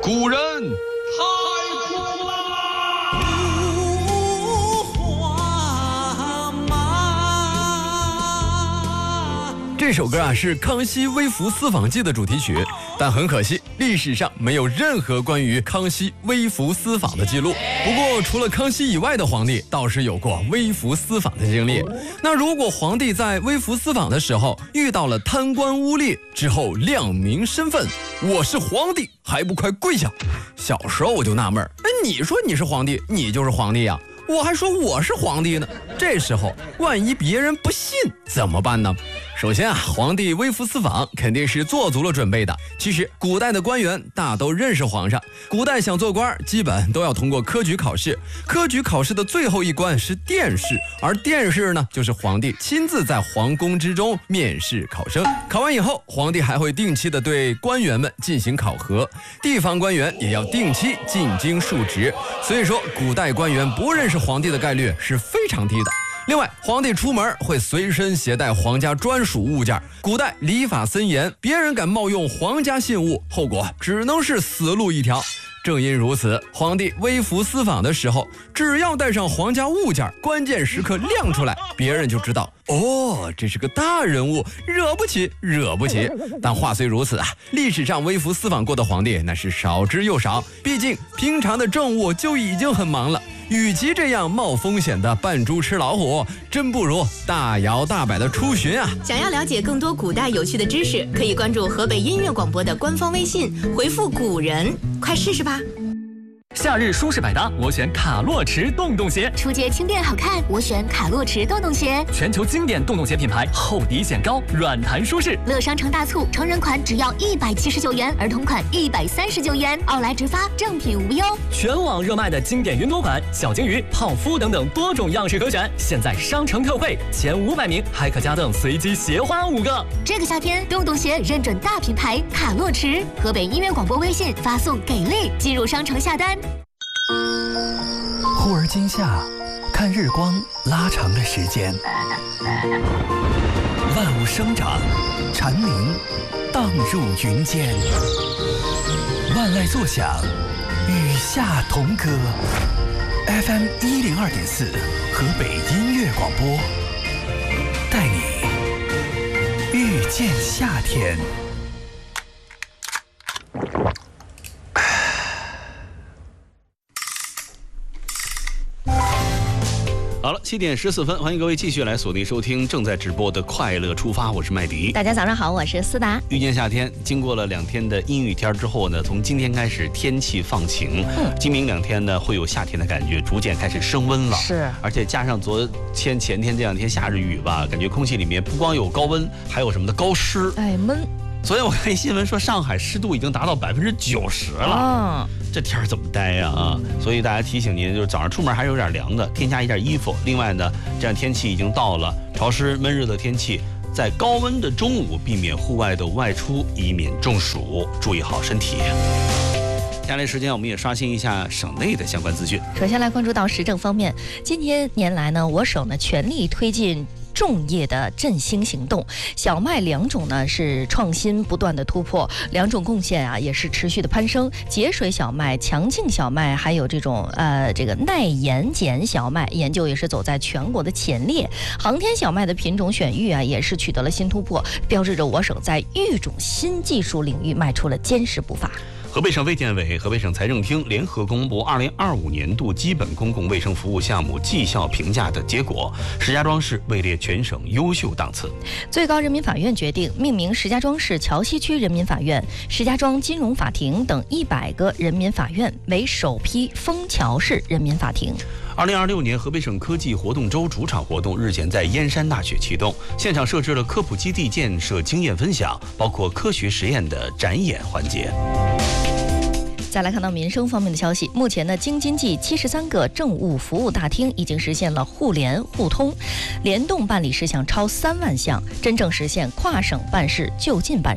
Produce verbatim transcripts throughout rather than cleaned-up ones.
古人太苦了。 这首歌啊是《康熙微服私访记》的主题曲，但很可惜，历史上没有任何关于康熙微服私访的记录。不过，除了康熙以外的皇帝，倒是有过微服私访的经历。那如果皇帝在微服私访的时候遇到了贪官污吏之后亮明身份，我是皇帝，还不快跪下！小时候我就纳闷，哎，你说你是皇帝，你就是皇帝呀，我还说我是皇帝呢。这时候万一别人不信怎么办呢？首先啊，皇帝微服私访肯定是做足了准备的。其实古代的官员大都认识皇上，古代想做官基本都要通过科举考试，科举考试的最后一关是殿试，而殿试呢，就是皇帝亲自在皇宫之中面试考生。考完以后，皇帝还会定期的对官员们进行考核，地方官员也要定期进京述职。所以说，古代官员不认识皇帝的概率是非常低的。另外，皇帝出门会随身携带皇家专属物件。古代礼法森严，别人敢冒用皇家信物，后果只能是死路一条。正因如此，皇帝微服私访的时候，只要带上皇家物件，关键时刻亮出来，别人就知道，哦，这是个大人物，惹不起，惹不起。但话虽如此啊，历史上微服私访过的皇帝那是少之又少，毕竟平常的政务就已经很忙了。与其这样冒风险的扮猪吃老虎，真不如大摇大摆的出巡啊！ 想要了解更多古代有趣的知识，可以关注河北音乐广播的官方微信，回复古人，快试试吧。 夏日舒适百搭，我选卡洛驰洞洞鞋。 初阶轻便好看，我选卡洛驰洞洞鞋。 全球经典洞洞鞋品牌，厚底显高，软弹舒适。 乐商城大促，成人款只要一百七十九元，儿童款一百三十九元，奥莱直发，正品无忧。 全网热卖的经典云朵款、小金鱼、泡芙等等多种样式可选，现在商城特惠，前五百名还可加赠随机鞋花五个。 这个夏天，洞洞鞋认准大品牌卡洛驰。河北音乐广播微信发送给力，进入商城下单。 忽而今夏，看日光拉长的时间，万物生长，蝉鸣荡入云间，万籁作响，与夏同歌。F M 一零二点四，河北音乐广播，带你遇见夏天。 好了，七点十四分，欢迎各位继续来锁定收听正在直播的快乐出发，我是麦迪。 大家早上好，我是思达。 遇见夏天，经过了两天的阴雨天之后呢，从今天开始天气放晴，嗯，今明两天呢会有夏天的感觉，逐渐开始升温了。 是， 而且加上昨天、前天这两天下着雨吧，感觉空气里面不光有高温，还有什么的高湿， 哎，闷。 昨天我看新闻说，上海湿度已经达到百分之九十了。 哦， 这天儿怎么待呀啊？所以大家提醒您，就是早上出门还是有点凉的，添加一件衣服。另外呢，这样天气已经到了潮湿闷热的天气，在高温的中午避免户外的外出，以免中暑，注意好身体。接下来时间，我们也刷新一下省内的相关资讯。 首先来关注到时政方面，今天年来呢，我省呢全力推进种业的振兴行动，小麦两种呢是创新不断的突破，两种贡献啊也是持续的攀升。节水小麦、强劲小麦，还有这种呃这个耐盐碱小麦，研究也是走在全国的前列。航天小麦的品种选育啊也是取得了新突破，标志着我省在育种新技术领域迈出了坚实步伐。 河北省卫健委、河北省财政厅联合公布二零二五年度基本公共卫生服务项目绩效评价的结果，石家庄市位列全省优秀档次。 最高人民法院决定命名石家庄市桥西区人民法院、石家庄金融法庭等一百个人民法院为首批枫桥市人民法庭。 二零二六年河北省科技活动周主场活动日前在燕山大学启动，现场设置了科普基地建设经验分享，包括科学实验的展演环节。 再来看到民生方面的消息，目前呢，京津冀七十三个政务服务大厅已经实现了互联互通，联动办理事项超三万项，真正实现跨省办事就近办事。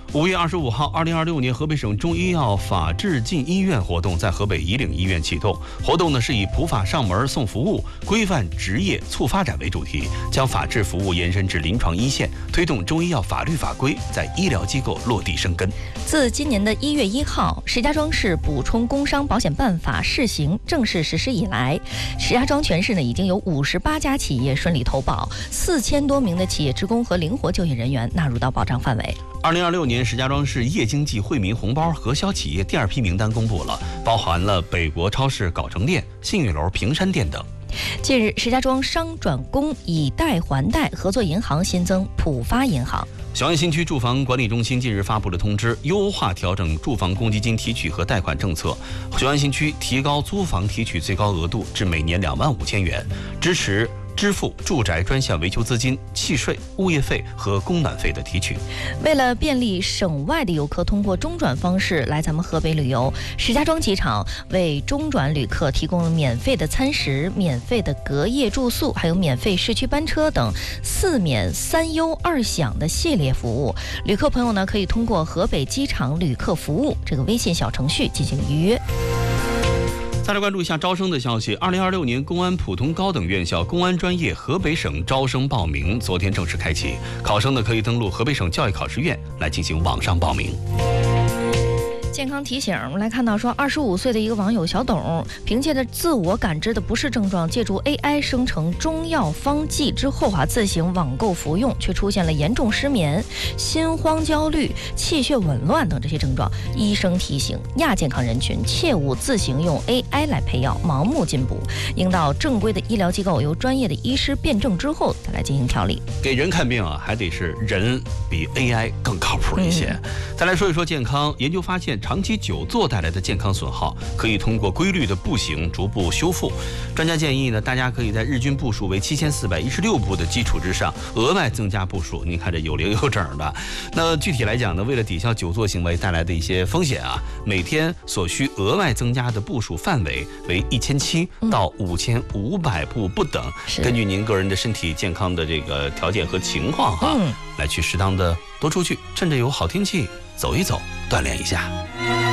五月二十五号，二零二六年河北省中医药法治进医院活动在河北夷陵医院启动。活动呢是以普法上门送服务，规范职业促发展为主题，将法治服务延伸至临床一线，推动中医药法律法规在医疗机构落地生根。 自今年的一月一号，石家庄市补充工伤保险办法试行正式实施以来，石家庄全市呢已经有五十八家企业顺利投保，四千多名的企业职工和灵活就业人员纳入到保障范围。 二零二六年，石家庄市夜经济惠民红包核销企业第二批名单公布了，包含了北国超市藁城店、信誉楼平山店等。 近日，石家庄商转工以贷还贷合作银行新增浦发银行。 雄安新区住房管理中心近日发布了通知，优化调整住房公积金提取和贷款政策。雄安新区提高租房提取最高额度至每年两万五千元，支持支付住宅专项维修资金、契税、物业费和供暖费的提取。 为了便利省外的游客通过中转方式来咱们河北旅游，石家庄机场为中转旅客提供了免费的餐食、免费的隔夜住宿，还有免费市区班车等四免三优二享的系列服务。旅客朋友呢，可以通过河北机场旅客服务这个微信小程序进行预约。 再来关注一下招生的消息。二零二六年公安普通高等院校公安专业河北省招生报名昨天正式开启，考生呢可以登录河北省教育考试院来进行网上报名。 健康提醒，我们来看到说，二十五岁的一个网友小董，凭借着自我感知的不适症状，借助 A I 生成中药方剂之后啊，自行网购服用，却出现了严重失眠、心慌焦虑、气血紊乱等这些症状。医生提醒，亚健康人群切勿自行用 A I 来配药，盲目进补，应到正规的医疗机构由专业的医师辩证之后再来进行调理。 给人看病啊，还得是人比 A I 更靠谱一些。嗯、再来说一说健康，研究发现，长期久坐带来的健康损耗可以通过规律的步行逐步修复。专家建议呢，大家可以在日均步数为七千四百一十六步的基础之上，额外增加步数。您看这有零有整的。那具体来讲呢，为了抵消久坐行为带来的一些风险啊，每天所需额外增加的步数范围为一千七到五千五百步不等，根据您个人的身体健康的这个条件和情况哈， 嗯、 来去适当的多出去，趁着有好天气走一走，锻炼一下。